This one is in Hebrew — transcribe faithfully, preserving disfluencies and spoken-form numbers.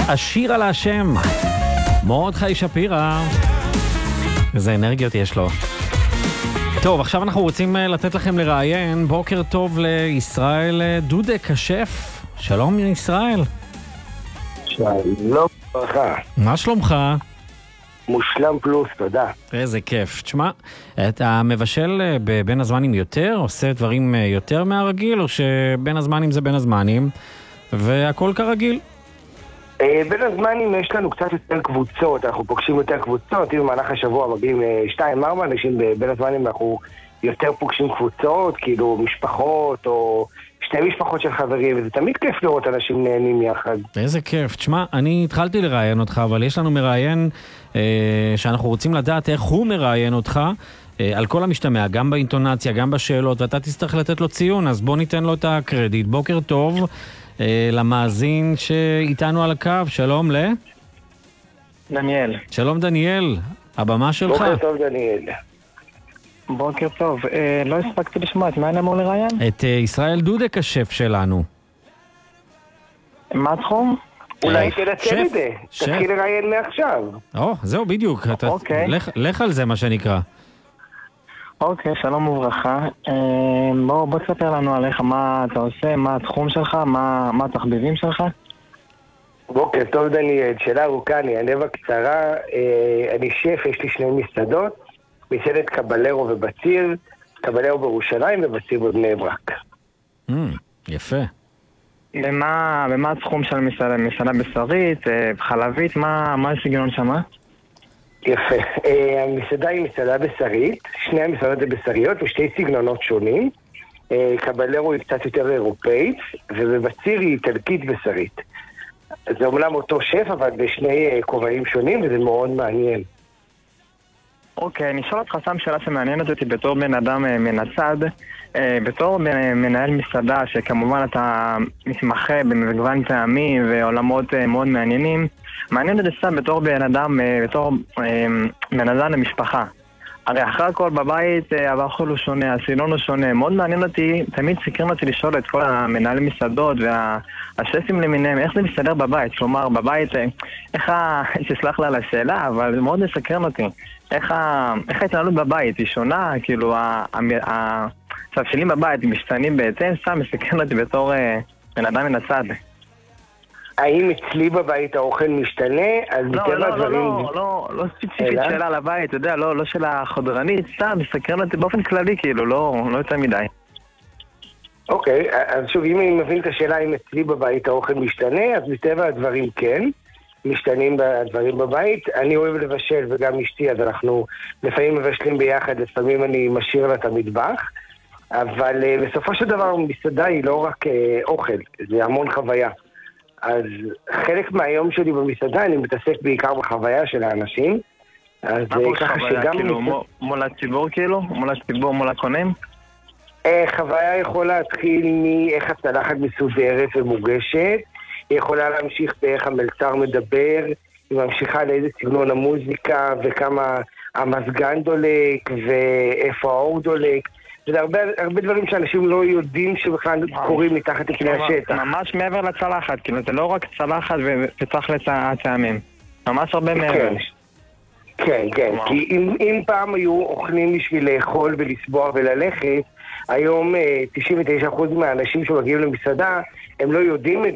השיר על השם. מרדכי שפירא. איזה אנרגיות יש לו. טוב, עכשיו אנחנו רוצים לתת לכם לראיין. בוקר טוב לישראל דודק, השף. שלום ישראל. שלום ברכה. מה שלומך? מושלם פלוס, תודה. איזה כיף. תשמע, אתה מבשל בין הזמנים יותר? עושה דברים יותר מהרגיל? או שבין הזמנים זה בין הזמנים והכל כרגיל? בין הזמנים יש לנו קצת יותר קבוצות, אנחנו פוגשים יותר קבוצות, אם במהלך השבוע מגיעים שתיים ארבע אנשים, בין הזמנים אנחנו יותר פוגשים קבוצות, כאילו משפחות או שתי משפחות של חברים, וזה תמיד כיף לראות אנשים נהנים יחד. איזה כיף. תשמע, אני התחלתי לראיין אותך, אבל יש לנו מראיין אה, שאנחנו רוצים לדעת איך הוא מראיין אותך, אה, על כל המשתמע, גם באינטונציה, גם בשאלות, ואתה תצטרך לתת לו ציון, אז בוא ניתן לו את הקרדיט. בוקר טוב. למאזין שאיתנו על הקו, שלום ל... דניאל. שלום דניאל, הבמה שלך. בוקר טוב דניאל. בוקר טוב, אה, לא הספקתי לשמוע, את מה אני אמור לראיין? את אה, ישראל דודק, השף שלנו. מה התחום? אולי תנצל את זה, תתחיל לראיין מעכשיו. או, זהו בדיוק, אתה... אוקיי. לך, לך על זה מה שנקרא. אוקיי, שלום וברכה. בוא, בוא תספר לנו עליך מה אתה עושה, מה התחום שלך, מה, מה התחביבים שלך. בוקר טוב דניאל, שאלה ארוכה, אני אענה בקצרה. אני שף, יש לי שני מסעדות, מסעדת קבלרו ובציר, קבלרו בירושלים ובציר בבני ברק. Mm, יפה. במה, במה התחום של מסעדה? מסעדה בשרית, חלבית, מה, מה הסגנון שמה? יפה. המסעדה היא מסעדה בשרית, שני המסעדות זה בשריות ושתי סגנונות שונים. קבלרו היא קצת יותר אירופאית, ובבציר היא איטלקית בשרית. זה אומנם אותו שף, אבל בשני כובעים שונים, וזה מאוד מעניין. אוקיי, אני שואל אותך שם שאלה שמעניינת אותי בתור בן אדם מן הצד. בתור מנהל מסעדה, שכמובן אתה מתמחה במגוון טעמים ועולמות מאוד מעניינים, מעניין אותי סתם בתור בן אדם, בתור בן אדם למשפחה. הרי אחרי הכל בבית האוכל הוא שונה, הסגנון הוא שונה. מאוד מעניין אותי, תמיד סקרן אותי לשאול את כל המנהלי מסעדות והשפים למיניהם, איך זה מסתדר בבית? כלומר, בבית, איך ה... תסלח לה על השאלה, אבל זה מאוד מסקרן אותי. איך ה... איך ההתנהלות בבית היא שונה? כאילו, הספשילים בבית משתנים בהתאם, סתם מסקרן אותי בתור בן אדם מן הצד. האם אצלי בבית האוכל משתנה? אז לא, לא, לא, לא, לא, לא ספציפית שאלה על הבית, אתה יודע, לא, לא של החודרנית, סתם, מסקרן אותי באופן כללי, כאילו, לא, לא יותר מדי. אוקיי, אז שוב, אם אני מבין את השאלה אם אצלי בבית האוכל משתנה, אז מטבע הדברים כן, משתנים הדברים בבית. אני אוהב לבשל וגם אשתי, אז אנחנו לפעמים מבשלים ביחד, לפעמים אני משאיר לה את המטבח, אבל בסופו של דבר מסעדה היא לא רק אוכל, זה המון חוויה. אז חלק מהיום שלי במסעדה אני מתעסק בעיקר בחוויה של האנשים. אז ככה שגם... כאילו, מול הציבור כאילו? מול הציבור, מול הקונים? חוויה יכולה להתחיל מאיך הצלחת מסודרת ומוגשת, היא יכולה להמשיך באיך המלצר מדבר, היא ממשיכה לאיזה סגנון המוזיקה וכמה המזגן דולק ואיפה האור דולק. זה הרבה, הרבה דברים שאנשים לא יודעים שבכלל קורים מתחת לפני השטח. ממש מעבר לצלחת, כאילו זה לא רק צלחת ופצח לטעמים. ממש הרבה מעבר. כן, כן, כי אם, אם פעם היו אוכלים בשביל לאכול ולסבוע וללכת, היום תשעים ותשעה אחוז מהאנשים שמגיעים למסעדה, הם לא יודעים את